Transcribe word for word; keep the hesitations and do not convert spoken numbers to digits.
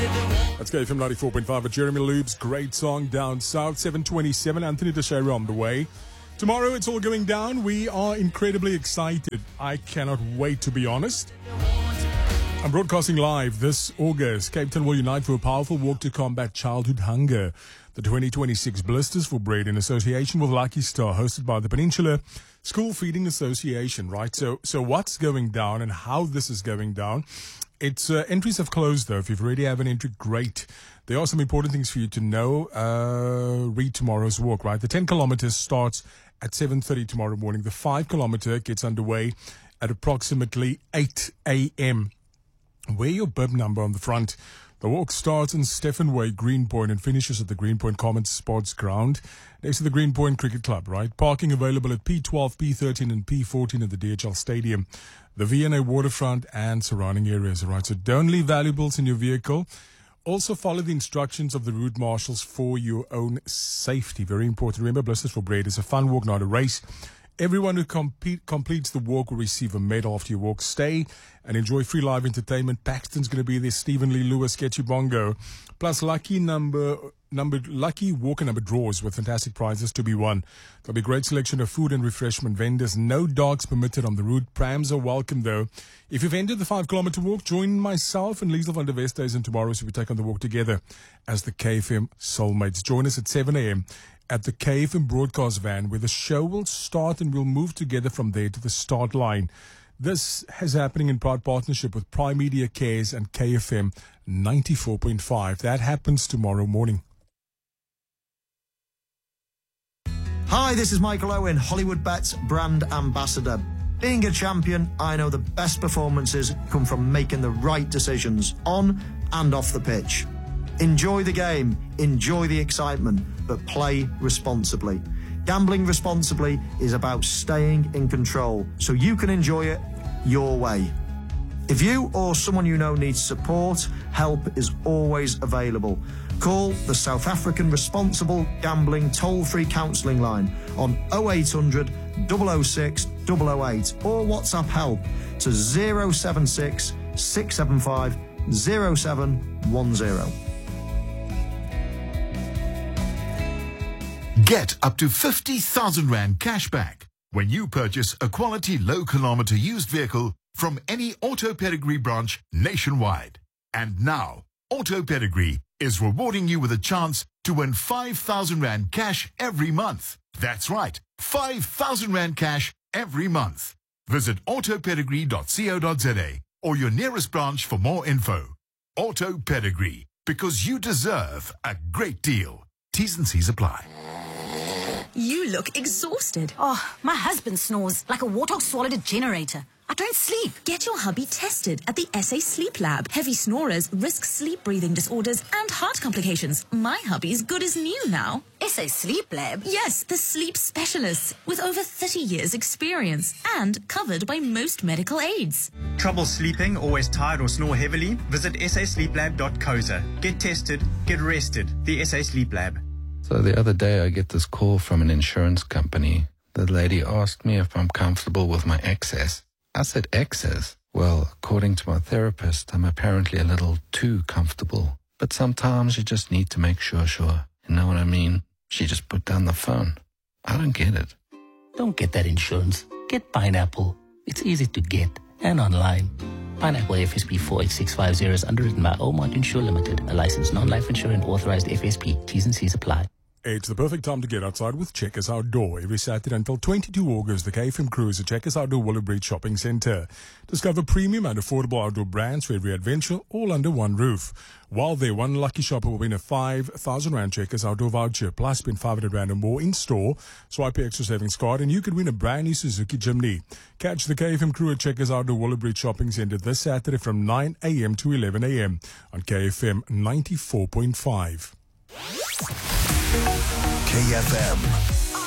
Let's go from ninety-four point five with Jeremy Loob's great song Down South, seven twenty-seven. Anthony Teixeira on the way. Tomorrow it's all going down. We are incredibly excited. I cannot wait, to be honest. I'm broadcasting live this August. Cape Town will unite for a powerful walk to combat childhood hunger. The twenty twenty-six Blisters for Bread in association with Lucky Star, hosted by the Peninsula School Feeding Association, right? So, so what's going down and how this is going down? It's uh, entries have closed, though. If you've already have an entry, great. There are some important things for you to know. Uh, read tomorrow's walk, right? The ten kilometers starts at seven thirty tomorrow morning. The five kilometer gets underway at approximately eight a.m. Wear your bib number on the front. The walk starts in Stephen Way, Greenpoint, and finishes at the Greenpoint Common Sports Ground next to the Greenpoint Cricket Club, right? Parking available at P twelve, P thirteen, and P fourteen at the D H L Stadium, the V N A waterfront, and surrounding areas, right? So don't leave valuables in your vehicle. Also follow the instructions of the route marshals for your own safety. Very important. Remember, Blisters for Bread is a fun walk, not a race. Everyone who compete, completes the walk will receive a medal after your walk. Stay and enjoy free live entertainment. Paxton's going to be there. Stephen Lee Lewis, Sketchy Bongo. Plus lucky number, number, lucky walker number draws with fantastic prizes to be won. There'll be a great selection of food and refreshment vendors. No dogs permitted on the route. Prams are welcome, though. If you've entered the five kilometer walk, join myself and Liesel van der Westhuizen and tomorrow so we take on the walk together as the K F M Soulmates. Join us at seven a.m. at the K F M broadcast van, where the show will start and we'll move together from there to the start line. This is happening in proud partnership with Prime Media Cares and K F M ninety-four point five. That happens tomorrow morning. Hi, this is Michael Owen, Hollywood Bets brand ambassador. Being a champion, I know the best performances come from making the right decisions on and off the pitch. Enjoy the game, enjoy the excitement, but play responsibly. Gambling responsibly is about staying in control so you can enjoy it your way. If you or someone you know needs support, help is always available. Call the South African Responsible Gambling toll-free counselling line on oh eight hundred, double oh six, double oh eight or WhatsApp help to zero seven six, six seven five, zero seven one zero. Get up to fifty thousand rand cash back when you purchase a quality low-kilometer used vehicle from any Auto Pedigree branch nationwide. And now, Auto Pedigree is rewarding you with a chance to win five thousand rand cash every month. That's right, five thousand rand cash every month. Visit auto pedigree dot co dot za or your nearest branch for more info. Auto Pedigree, because you deserve a great deal. T's and C's apply. You look exhausted. Oh, my husband snores like a warthog swallowed a generator. I don't sleep. Get your hubby tested at the S A Sleep Lab. Heavy snorers risk sleep breathing disorders and heart complications. My hubby's good as new now. S A Sleep Lab? Yes, the sleep specialists with over thirty years experience and covered by most medical aids. Trouble sleeping, always tired or snore heavily? Visit s a sleep lab dot co za. Get tested, get rested. The S A Sleep Lab. So the other day I get this call from an insurance company. The lady asked me if I'm comfortable with my excess. I said, excess? Well, according to my therapist, I'm apparently a little too comfortable. But sometimes you just need to make sure, sure. You know what I mean? She just put down the phone. I don't get it. Don't get that insurance. Get Pineapple. It's easy to get and online. Pineapple F S P four eight six five zero is underwritten by Omart Insure Limited, a licensed non-life insurer and authorized F S P. T's and C's apply. It's the perfect time to get outside with Checkers Outdoor. Every Saturday until twenty-second of August, the K F M crew is at Checkers Outdoor Willowbridge Shopping Centre. Discover premium and affordable outdoor brands for every adventure, all under one roof. While there, one lucky shopper will win a five thousand rand Checkers Outdoor voucher, plus spend five hundred rand or more in store. Swipe your extra savings card and you could win a brand new Suzuki Jimny. Catch the K F M crew at Checkers Outdoor Willowbridge Shopping Centre this Saturday from nine a.m. to eleven a.m. on K F M ninety-four point five. K F M